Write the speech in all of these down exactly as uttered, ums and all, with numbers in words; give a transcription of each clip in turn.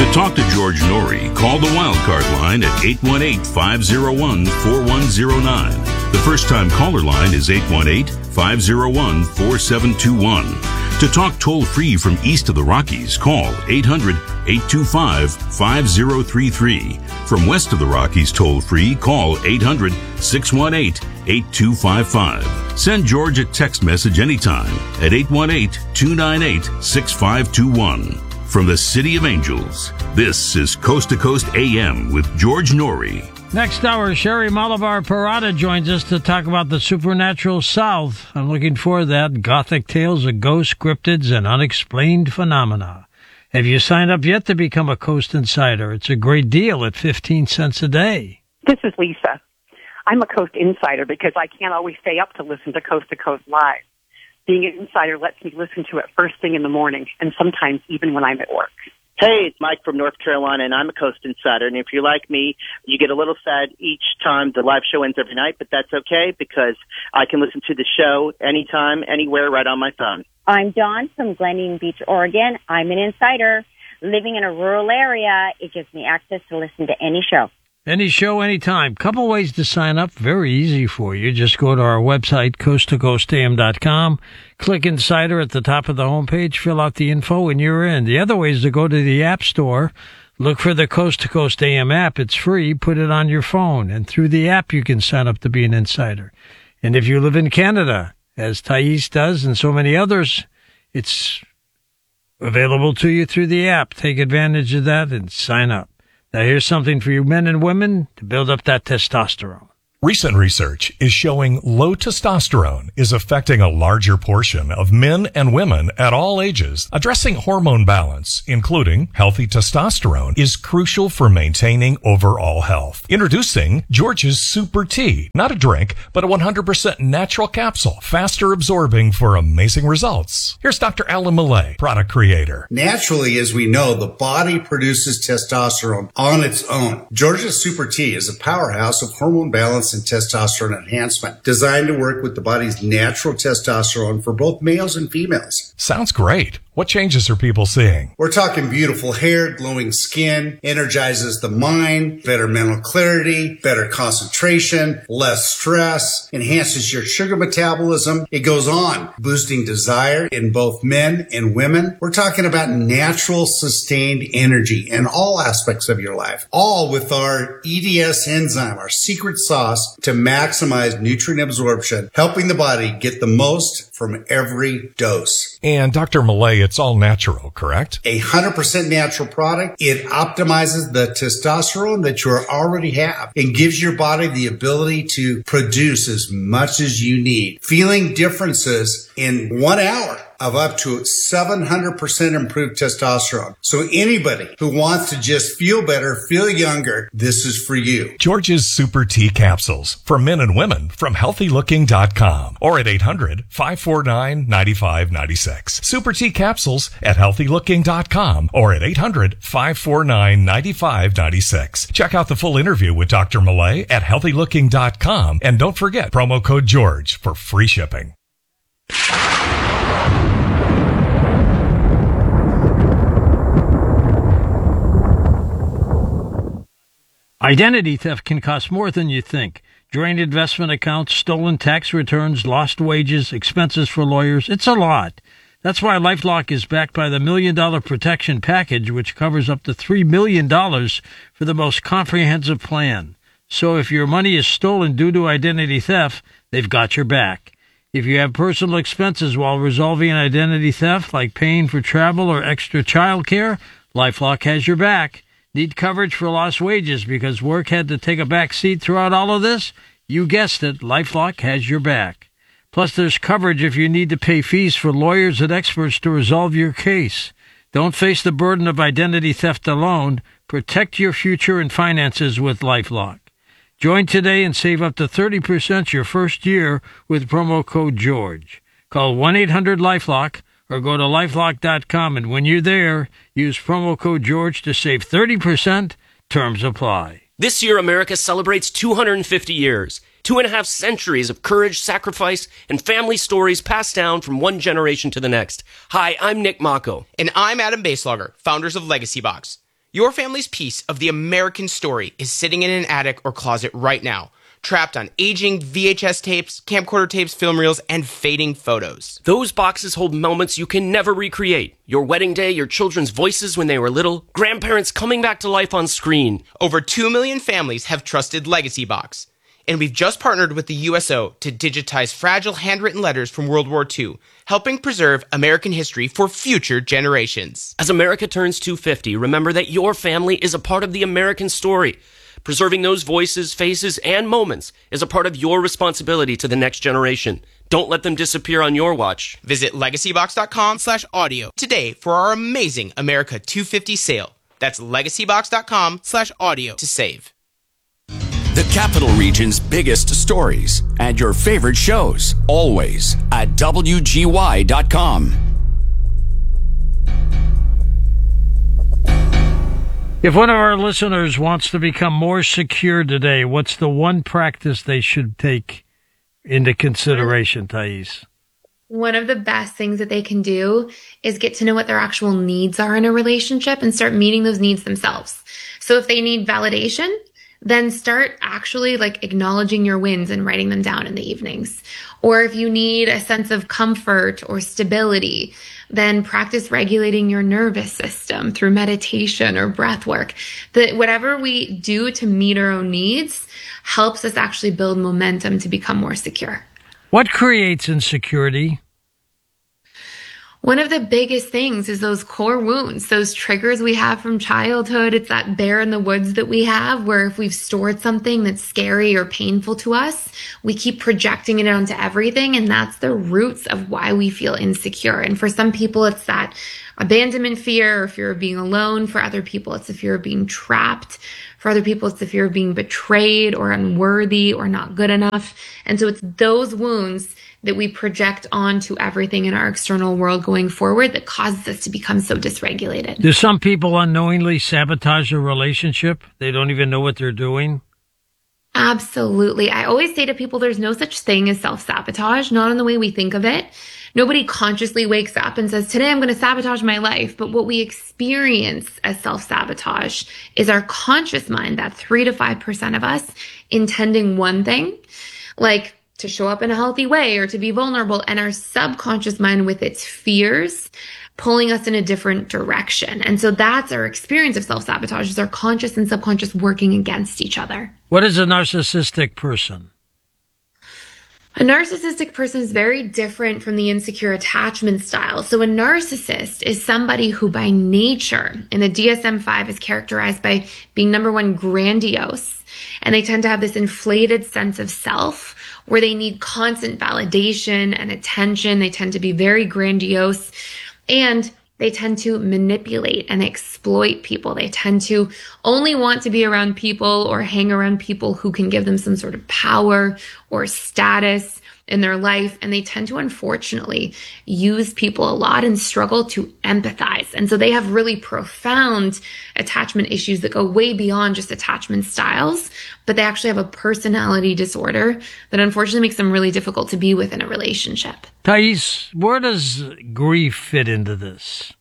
To talk to George Norrie, call the Wildcard line at eight one eight, five oh one, four one oh nine. The first-time caller line is eight one eight, five oh one, four seven two one. To talk toll-free from east of the Rockies, call eight hundred, eight two five, five oh three three. From west of the Rockies toll-free, call eight hundred, six one eight, eight two five five. Send George a text message anytime at eight one eight, two nine eight, six five two one. From the City of Angels, this is Coast to Coast A M with George Norrie. Next hour, Sherry Malabar Parada joins us to talk about the supernatural South. I'm looking forward to that. Gothic tales of ghosts, cryptids, and unexplained phenomena. Have you signed up yet to become a Coast Insider? It's a great deal at fifteen cents a day. This is Lisa. I'm a Coast Insider because I can't always stay up to listen to Coast to Coast Live. Being an insider lets me listen to it first thing in the morning, and sometimes even when I'm at work. Hey, it's Mike from North Carolina, and I'm a Coast Insider. And if you're like me, you get a little sad each time the live show ends every night, but that's okay because I can listen to the show anytime, anywhere, right on my phone. I'm Dawn from Glendian Beach, Oregon. I'm an insider. Living in a rural area, it gives me access to listen to any show. Any show, anytime. Couple ways to sign up. Very easy for you. Just go to our website, coast to coast a m dot com. Click Insider at the top of the homepage. Fill out the info, and you're in. The other way is to go to the App Store. Look for the Coast to Coast A M app. It's free. Put it on your phone. And through the app, you can sign up to be an insider. And if you live in Canada, as Thais does and so many others, it's available to you through the app. Take advantage of that and sign up. Now, here's something for you men and women to build up that testosterone. Recent research is showing low testosterone is affecting a larger portion of men and women at all ages. Addressing hormone balance, including healthy testosterone, is crucial for maintaining overall health. Introducing George's Super Tea. Not a drink, but a one hundred percent natural capsule, faster absorbing for amazing results. Here's Doctor Alan Millay, product creator. Naturally, as we know, the body produces testosterone on its own. George's Super Tea is a powerhouse of hormone balance and testosterone enhancement, designed to work with the body's natural testosterone for both males and females. Sounds great. What changes are people seeing? We're talking beautiful hair, glowing skin, energizes the mind, better mental clarity, better concentration, less stress, enhances your sugar metabolism. It goes on, boosting desire in both men and women. We're talking about natural, sustained energy in all aspects of your life, all with our E D S enzyme, our secret sauce to maximize nutrient absorption, helping the body get the most from every dose. And Doctor Millay, it's all natural, correct? A one hundred percent natural product. It optimizes the testosterone that you already have and gives your body the ability to produce as much as you need. Feeling differences in one hour of up to seven hundred percent improved testosterone. So anybody who wants to just feel better, feel younger, this is for you. George's Super Tea Capsules for men and women from healthy looking dot com or at eight hundred, five four nine, nine five nine six. Super Tea Capsules at healthy looking dot com or at eight hundred, five four nine, nine five nine six. Check out the full interview with Doctor Millay at healthy looking dot com and don't forget promo code George for free shipping. Identity theft can cost more than you think. Drained investment accounts, stolen tax returns, lost wages, expenses for lawyers. It's a lot. That's why LifeLock is backed by the Million Dollar Protection Package, which covers up to three million dollars for the most comprehensive plan. So if your money is stolen due to identity theft, they've got your back. If you have personal expenses while resolving an identity theft, like paying for travel or extra child care, LifeLock has your back. Need coverage for lost wages because work had to take a back seat throughout all of this? You guessed it, LifeLock has your back. Plus, there's coverage if you need to pay fees for lawyers and experts to resolve your case. Don't face the burden of identity theft alone. Protect your future and finances with LifeLock. Join today and save up to thirty percent your first year with promo code George. Call one eight hundred LifeLock or go to lifelock dot com, and when you're there, use promo code George to save thirty percent. Terms apply. This year, America celebrates two hundred fifty years. Two and a half centuries of courage, sacrifice, and family stories passed down from one generation to the next. Hi, I'm Nick Mako. And I'm Adam Baselogger, founders of Legacy Box. Your family's piece of the American story is sitting in an attic or closet right now, trapped on aging V H S tapes, camcorder tapes, film reels, and fading photos. Those boxes hold moments you can never recreate. Your wedding day, your children's voices when they were little, grandparents coming back to life on screen. Over two million families have trusted Legacy Box. And we've just partnered with the U S O to digitize fragile handwritten letters from World War Two, helping preserve American history for future generations. As America turns two hundred fifty, remember that your family is a part of the American story. Preserving those voices, faces, and moments is a part of your responsibility to the next generation. Don't let them disappear on your watch. Visit legacybox.com slash audio today for our amazing America two fifty sale. That's legacybox.com slash audio to save. The Capital Region's biggest stories and your favorite shows, always at W G Y dot com. If one of our listeners wants to become more secure today, what's the one practice they should take into consideration, Thais? One of the best things that they can do is get to know what their actual needs are in a relationship and start meeting those needs themselves. So if they need validation, then start actually like acknowledging your wins and writing them down in the evenings. Or if you need a sense of comfort or stability, then practice regulating your nervous system through meditation or breath work. That whatever we do to meet our own needs helps us actually build momentum to become more secure. What creates insecurity? One of the biggest things is those core wounds, those triggers we have from childhood. It's that bear in the woods that we have where if we've stored something that's scary or painful to us, we keep projecting it onto everything. And that's the roots of why we feel insecure. And for some people, it's that abandonment fear or fear of being alone. For other people, it's the fear of being trapped. For other people, it's the fear of being betrayed or unworthy or not good enough. And so it's those wounds that we project onto everything in our external world going forward that causes us to become so dysregulated. Do some people unknowingly sabotage a relationship? They don't even know what they're doing? Absolutely. I always say to people, there's no such thing as self-sabotage, not in the way we think of it. Nobody consciously wakes up and says, today I'm going to sabotage my life. But what we experience as self-sabotage is our conscious mind, that three to five percent of us intending one thing, like to show up in a healthy way or to be vulnerable, and our subconscious mind with its fears pulling us in a different direction. And so that's our experience of self-sabotage, is our conscious and subconscious working against each other. What is a narcissistic person? A narcissistic person is very different from the insecure attachment style. So a narcissist is somebody who by nature in the D S M five is characterized by being, number one, grandiose. And they tend to have this inflated sense of self where they need constant validation and attention. They tend to be very grandiose, and they tend to manipulate and exploit people. They tend to only want to be around people or hang around people who can give them some sort of power or status in their life. And they tend to, unfortunately, use people a lot and struggle to empathize. And so they have really profound attachment issues that go way beyond just attachment styles, but they actually have a personality disorder that unfortunately makes them really difficult to be with in a relationship. Thais, where does grief fit into this?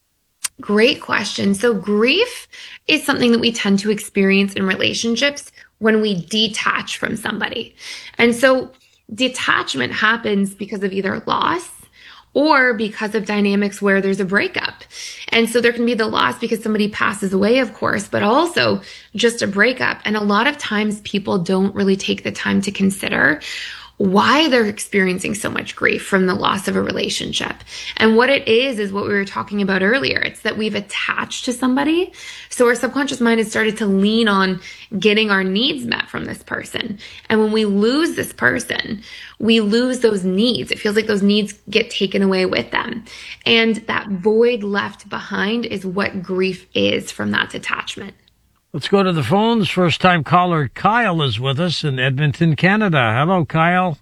Great question. So grief is something that we tend to experience in relationships when we detach from somebody. And so detachment happens because of either loss or because of dynamics where there's a breakup. And so there can be the loss because somebody passes away, of course, but also just a breakup. And a lot of times people don't really take the time to consider why they're experiencing so much grief from the loss of a relationship. And what it is, is what we were talking about earlier. It's that we've attached to somebody. So our subconscious mind has started to lean on getting our needs met from this person. And when we lose this person, we lose those needs. It feels like those needs get taken away with them. And that void left behind is what grief is from that detachment. Let's go to the phones. First-time caller Kyle is with us in Edmonton, Canada. Hello, Kyle.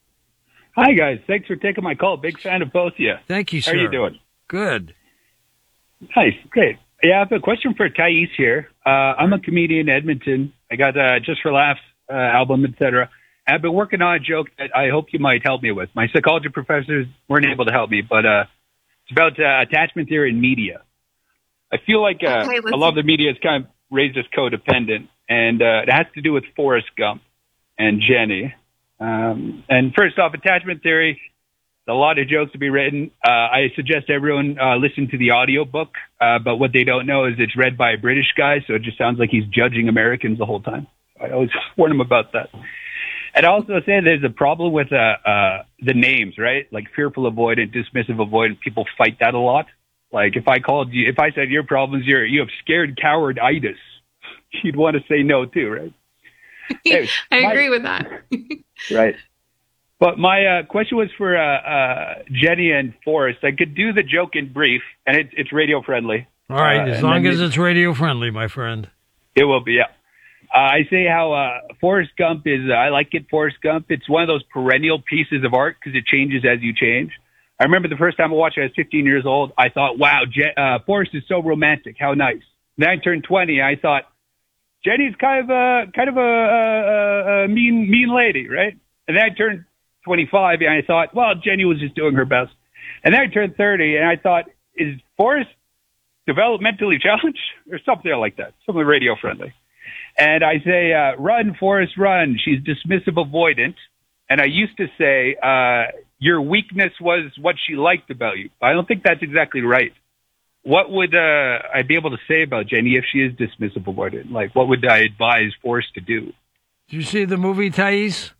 Hi, guys. Thanks for taking my call. Big fan of both of you. Thank you, sir. How are you doing? Good. Nice. Great. Yeah, I have a question for Thais here. Uh, I'm a comedian in Edmonton. I got uh, Just for Laughs uh, album, et cetera. I've been working on a joke that I hope you might help me with. My psychology professors weren't able to help me, but uh, it's about uh, attachment theory in media. I feel like uh, Okay, let's a lot of the media has kind of raised us codependent, and uh, it has to do with Forrest Gump and Jenny. Um, and first off, attachment theory, a lot of jokes to be written. Uh, I suggest everyone uh, listen to the audiobook, uh, but what they don't know is it's read by a British guy, so it just sounds like he's judging Americans the whole time. I always warn him about that. I'd also say there's a problem with uh, uh, the names, right? Like fearful avoidant, dismissive avoidant. People fight that a lot. Like if I called you, if I said your problems, you're, you have scared cowarditis, you'd want to say no too, right? Anyways, I my, agree with that. Right. But my uh, question was for uh, uh, Jenny and Forrest. I could do the joke in brief, and it, it's radio friendly. All right, uh, as long as it's radio friendly, my friend. It will be, yeah. Uh, I say how uh, Forrest Gump is, uh, I like it, Forrest Gump. It's one of those perennial pieces of art because it changes as you change. I remember the first time I watched it, I was fifteen years old. I thought, wow, Je- uh, Forrest is so romantic. How nice. Then I turned twenty. I thought, Jenny's kind of a kind of a, a, a mean mean lady, right? And then I turned twenty-five, and I thought, well, Jenny was just doing her best. And then I turned thirty, and I thought, is Forrest developmentally challenged or something like that? Something radio friendly. And I say, uh, run, Forrest, run. She's dismissive avoidant. And I used to say, uh, your weakness was what she liked about you. I don't think that's exactly right. What would uh, I be able to say about Jenny if she is dismissive avoidant? Like, what would I advise Forrest to do? Did you see the movie, Thais?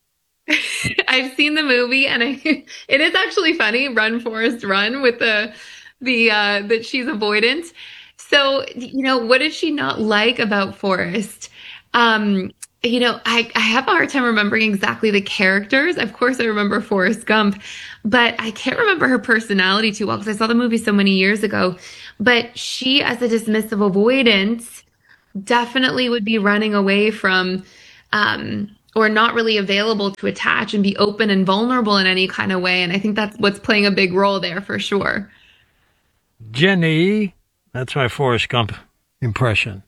I've seen the movie, and I, it is actually funny. Run, Forrest, run, with the the uh, that she's avoidant. So, you know, what did she not like about Forrest? Um, you know, I, I have a hard time remembering exactly the characters. Of course, I remember Forrest Gump, but I can't remember her personality too well because I saw the movie so many years ago. But she, as a dismissive avoidant, definitely would be running away from, um, or not really available to attach and be open and vulnerable in any kind of way. And I think that's what's playing a big role there for sure. Jenny, that's my Forrest Gump impression.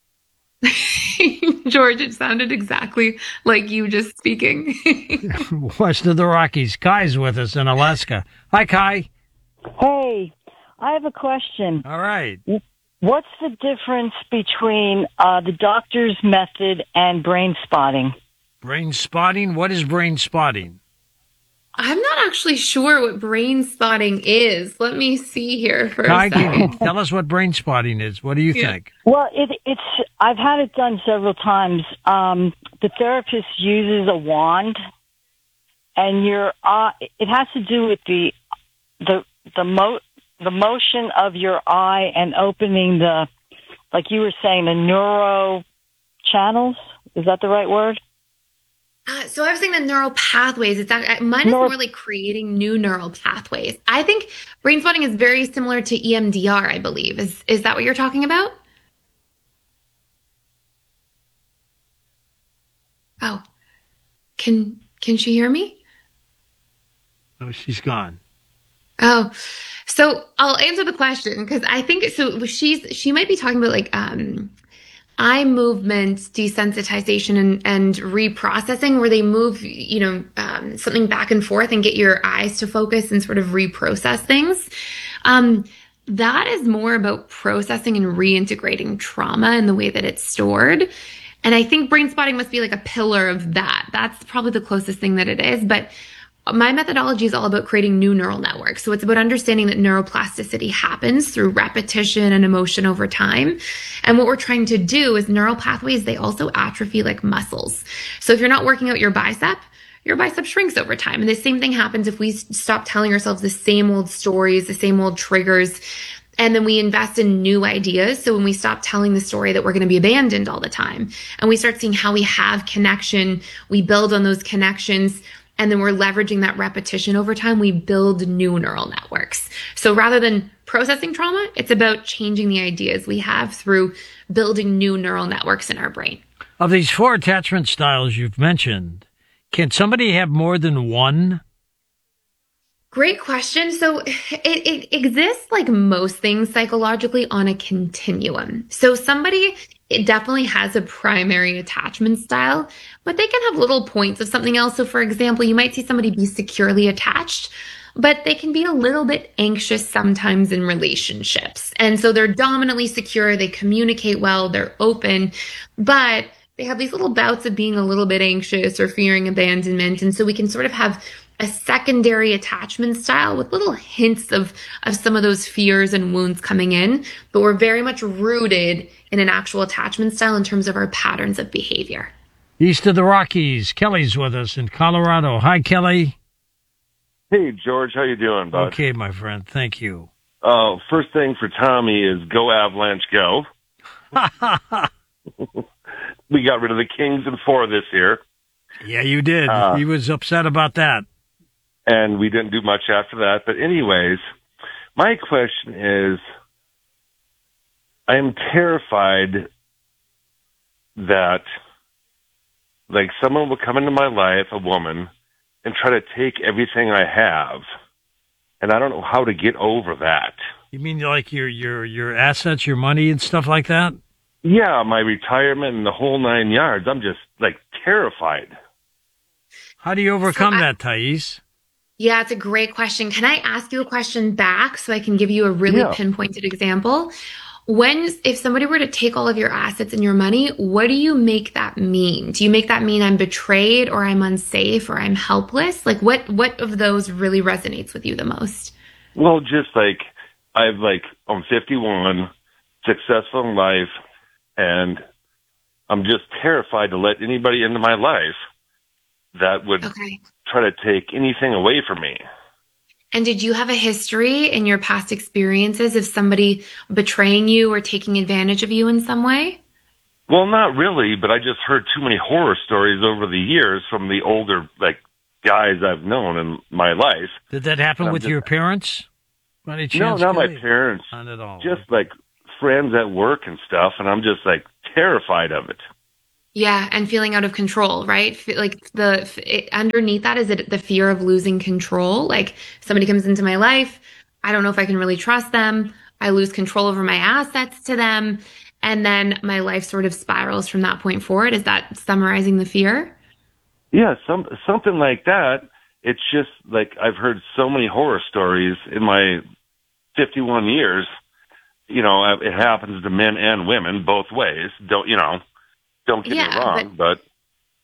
George, it sounded exactly like you just speaking. West of the Rockies. Kai's with us in Alaska. Hi, Kai. Hey, I have a question. All right. What's the difference between uh, the doctor's method and brain spotting? Brain spotting? What is brain spotting? I'm not actually sure what brain spotting is. Let me see here for Kai, a second. tell us what brain spotting is. What do you Yeah. think? Well, it, it's I've had it done several times. Um, the therapist uses a wand, and your eye. It has to do with the the the mo the motion of your eye and opening the, like you were saying, the neuro channels. Is that the right word? Uh, so I was saying the neural pathways. It's act- mine is Neural- more like creating new neural pathways. I think brain spotting is very similar to E M D R, I believe. Is is that what you're talking about? Oh, can can she hear me? Oh, she's gone. Oh, so I'll answer the question because I think so. She's she might be talking about like um. eye movement desensitization and, and reprocessing, where they move, you know, um, something back and forth and get your eyes to focus and sort of reprocess things. Um, that is more about processing and reintegrating trauma and the way that it's stored. And I think brain spotting must be like a pillar of that. That's probably the closest thing that it is. But my methodology is all about creating new neural networks. So it's about understanding that neuroplasticity happens through repetition and emotion over time. And what we're trying to do is neural pathways, they also atrophy like muscles. So if you're not working out your bicep, your bicep shrinks over time. And the same thing happens if we stop telling ourselves the same old stories, the same old triggers, and then we invest in new ideas. So when we stop telling the story that we're going to be abandoned all the time, and we start seeing how we have connection, we build on those connections, and then we're leveraging that repetition over time, we build new neural networks. So rather than processing trauma, it's about changing the ideas we have through building new neural networks in our brain. Of these four attachment styles you've mentioned, can somebody have more than one? Great question. So it, it exists like most things psychologically on a continuum. So somebody, it definitely has a primary attachment style, but they can have little points of something else. So for example, you might see somebody be securely attached, but they can be a little bit anxious sometimes in relationships. And so they're dominantly secure, they communicate well, they're open, but they have these little bouts of being a little bit anxious or fearing abandonment. And so we can sort of have a secondary attachment style with little hints of, of some of those fears and wounds coming in, but we're very much rooted in an actual attachment style in terms of our patterns of behavior. East of the Rockies, Kelly's with us in Colorado. Hi, Kelly. Hey, George. How you doing, bud? Okay, my friend. Thank you. Uh, first thing for Tommy is go Avalanche, go. We got rid of the Kings in four this year. Yeah, you did. Uh, he was upset about that. And we didn't do much after that. But anyways, my question is, I am terrified that, like, someone will come into my life, a woman, and try to take everything I have. And I don't know how to get over that. You mean like your your your assets, your money and stuff like that? Yeah, my retirement and the whole nine yards. I'm just, like, terrified. How do you overcome so I, that, Thais? Yeah, it's a great question. Can I ask you a question back so I can give you a really yeah. pinpointed example? When, if somebody were to take all of your assets and your money, what do you make that mean? Do you make that mean I'm betrayed or I'm unsafe or I'm helpless? Like what, what of those really resonates with you the most? Well, just like, I've like, I'm fifty-one, successful in life, and I'm just terrified to let anybody into my life that would okay. try to take anything away from me. And did you have a history in your past experiences of somebody betraying you or taking advantage of you in some way? Well, not really, but I just heard too many horror stories over the years from the older, like, guys I've known in my life. Did that happen with just, your parents? By any chance? No, not my parents. Not at all. Just, like, friends at work and stuff, and I'm just, like, terrified of it. Yeah, and feeling out of control, right? Like the it, underneath that is it the fear of losing control. Like somebody comes into my life, I don't know if I can really trust them. I lose control over my assets to them, and then my life sort of spirals from that point forward. Is that summarizing the fear? Yeah, some something like that. It's just like I've heard so many horror stories in my fifty-one years. You know, it happens to men and women both ways. Don't you know? Don't get yeah, me wrong, but, but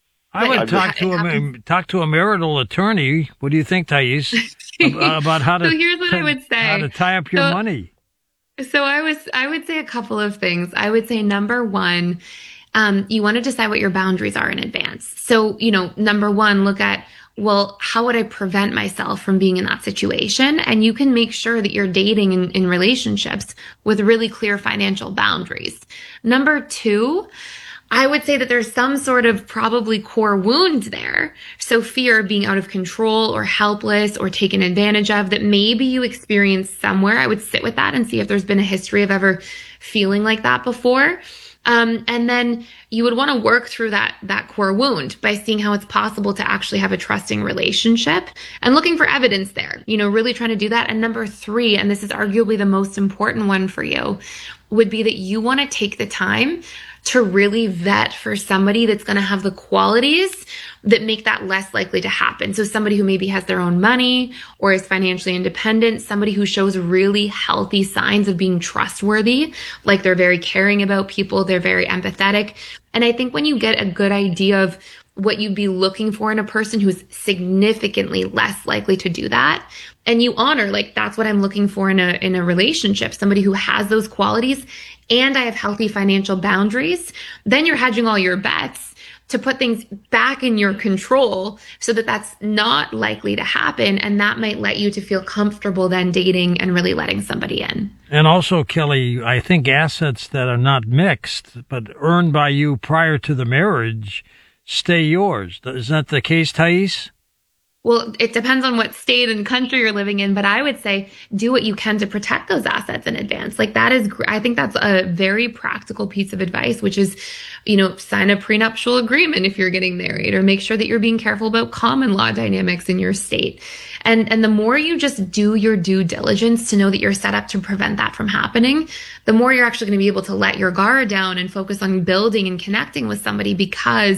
I would talk to a talk to a marital attorney. What do you think, Thais, about how to? So here's what to, I would say: how to tie up your so, money. So I was, I would say a couple of things. I would say number one, um, you want to decide what your boundaries are in advance. So you know, number one, look at, well, how would I prevent myself from being in that situation? And you can make sure that you're dating in, in relationships with really clear financial boundaries. Number two, I would say that there's some sort of probably core wound there. So fear of being out of control or helpless or taken advantage of that maybe you experienced somewhere. I would sit with that and see if there's been a history of ever feeling like that before. Um, and then you would want to work through that, that core wound by seeing how it's possible to actually have a trusting relationship and looking for evidence there, you know, really trying to do that. And number three, and this is arguably the most important one for you, would be that you want to take the time to really vet for somebody that's going to have the qualities that make that less likely to happen. So somebody who maybe has their own money or is financially independent, somebody who shows really healthy signs of being trustworthy, like they're very caring about people, they're very empathetic. And I think when you get a good idea of what you'd be looking for in a person who's significantly less likely to do that, and you honor, like, that's what I'm looking for in a in a relationship, somebody who has those qualities, and I have healthy financial boundaries, then you're hedging all your bets to put things back in your control so that that's not likely to happen. And that might let you to feel comfortable then dating and really letting somebody in. And also, Kelly, I think assets that are not mixed, but earned by you prior to the marriage, stay yours. Is that the case, Thais? Well, it depends on what state and country you're living in, but I would say do what you can to protect those assets in advance. Like that is, I think that's a very practical piece of advice, which is, you know, sign a prenuptial agreement if you're getting married, or make sure that you're being careful about common law dynamics in your state. And, and the more you just do your due diligence to know that you're set up to prevent that from happening, the more you're actually going to be able to let your guard down and focus on building and connecting with somebody, because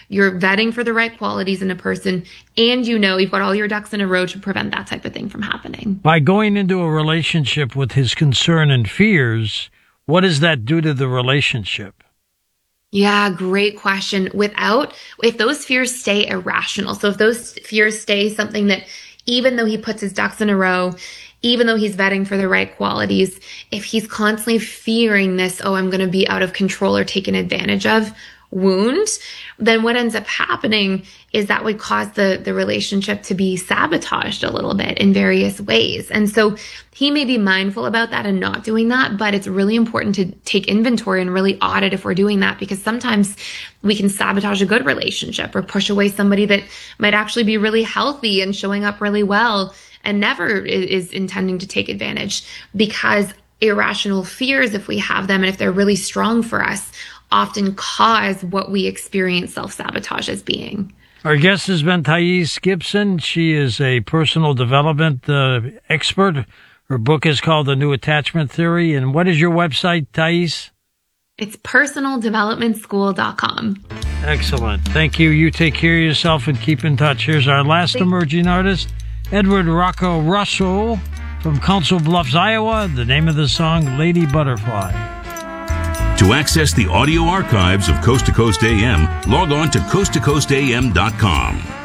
you're vetting for the right qualities in a person, and you know you've got all your ducks in a row to prevent that type of thing from happening. By going into a relationship with his concern and fears, what does that do to the relationship? Yeah, great question. Without, if those fears stay irrational, so if those fears stay something that even though he puts his ducks in a row, even though he's vetting for the right qualities, if he's constantly fearing this, oh, I'm going to be out of control or taken advantage of wound, then what ends up happening is that would cause the, the relationship to be sabotaged a little bit in various ways. And so he may be mindful about that and not doing that, but it's really important to take inventory and really audit if we're doing that, because sometimes we can sabotage a good relationship or push away somebody that might actually be really healthy and showing up really well and never is intending to take advantage, because irrational fears, if we have them and if they're really strong for us, often cause what we experience self-sabotage as being. Our guest has been Thais Gibson. She is a personal development uh, expert. Her book is called The New Attachment Theory. And what is your website, Thais? It's personal development school dot com. Excellent. Thank you. You take care of yourself and keep in touch. Here's our last Thanks. emerging artist, Edward Rocco Russell from Council Bluffs, Iowa. The name of the song, Lady Butterfly. To access the audio archives of Coast to Coast A M, log on to coast to coast a m dot com.